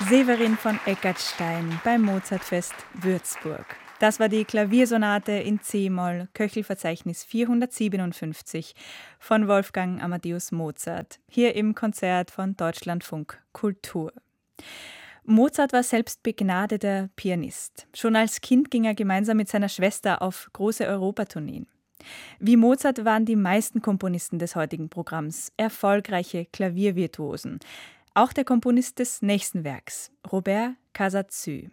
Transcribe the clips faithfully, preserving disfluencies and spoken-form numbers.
Severin von Eckartstein beim Mozartfest Würzburg. Das war die Klaviersonate in C-Moll, Köchelverzeichnis vierhundertsiebenundfünfzig von Wolfgang Amadeus Mozart, hier im Konzert von Deutschlandfunk Kultur. Mozart war selbst begnadeter Pianist. Schon als Kind ging er gemeinsam mit seiner Schwester auf große Europatourneen. Wie Mozart waren die meisten Komponisten des heutigen Programms erfolgreiche Klaviervirtuosen. Auch der Komponist des nächsten Werks, Robert Casazu.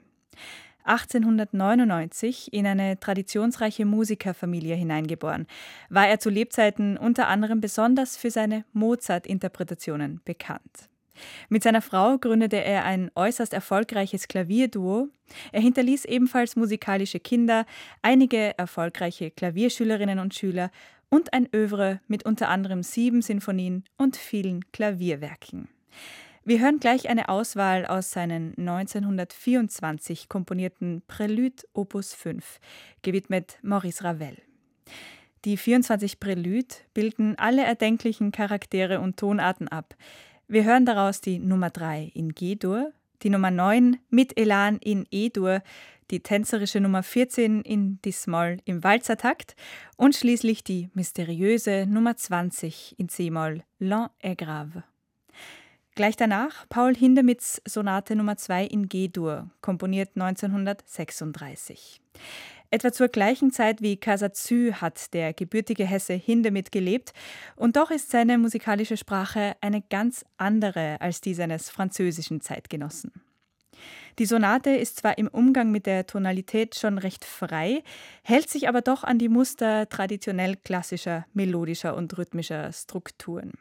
achtzehnhundertneunundneunzig in eine traditionsreiche Musikerfamilie hineingeboren, war er zu Lebzeiten unter anderem besonders für seine Mozart-Interpretationen bekannt. Mit seiner Frau gründete er ein äußerst erfolgreiches Klavierduo. Er hinterließ ebenfalls musikalische Kinder, einige erfolgreiche Klavierschülerinnen und Schüler und ein Œuvre mit unter anderem sieben Sinfonien und vielen Klavierwerken. Wir hören gleich eine Auswahl aus seinen neunzehnhundertvierundzwanzig komponierten Prélude Opus fünf, gewidmet Maurice Ravel. Die vierundzwanzig Prélude bilden alle erdenklichen Charaktere und Tonarten ab. Wir hören daraus die Nummer drei in G-Dur, die Nummer neun mit Elan in E-Dur, die tänzerische Nummer vierzehn in Dis-Moll im Walzertakt und schließlich die mysteriöse Nummer zwanzig in C-Moll, Lent et grave. Gleich danach Paul Hindemiths Sonate Nummer zwei in G-Dur, komponiert neunzehnhundertsechsunddreißig. Etwa zur gleichen Zeit wie Casazu hat der gebürtige Hesse Hindemith gelebt, und doch ist seine musikalische Sprache eine ganz andere als die seines französischen Zeitgenossen. Die Sonate ist zwar im Umgang mit der Tonalität schon recht frei, hält sich aber doch an die Muster traditionell klassischer, melodischer und rhythmischer Strukturen.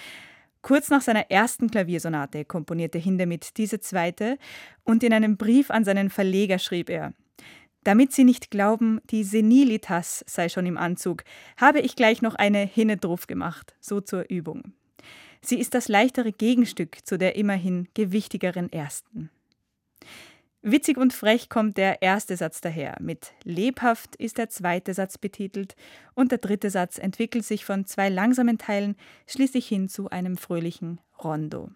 Kurz nach seiner ersten Klaviersonate komponierte Hindemith diese zweite und in einem Brief an seinen Verleger schrieb er: »Damit Sie nicht glauben, die Senilitas sei schon im Anzug, habe ich gleich noch eine hinne drauf gemacht, so zur Übung. Sie ist das leichtere Gegenstück zu der immerhin gewichtigeren ersten.« Witzig und frech kommt der erste Satz daher. Mit lebhaft ist der zweite Satz betitelt und der dritte Satz entwickelt sich von zwei langsamen Teilen schließlich hin zu einem fröhlichen Rondo.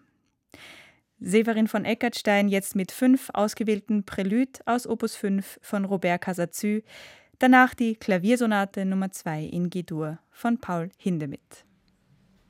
Severin von Eckartstein jetzt mit fünf ausgewählten Prélude aus Opus fünf von Robert Casazu, danach die Klaviersonate Nummer zwei in G-Dur von Paul Hindemith.